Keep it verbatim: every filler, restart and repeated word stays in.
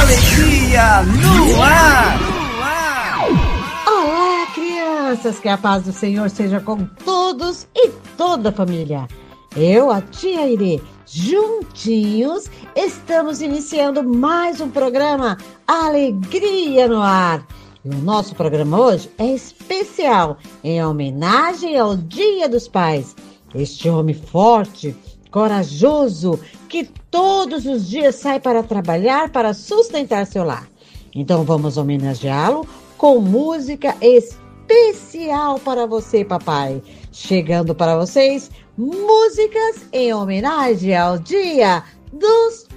Alegria no ar! Olá, crianças! Que a paz do Senhor seja com todos e toda a família. Eu, a tia Irê, juntinhos, estamos iniciando mais um programa Alegria no Ar. E o nosso programa hoje é especial, em homenagem ao Dia dos Pais. Este homem forte, corajoso, que todos os dias sai para trabalhar para sustentar seu lar. Então vamos homenageá-lo com música especial para você, papai. Chegando para vocês, músicas em homenagem ao Dia dos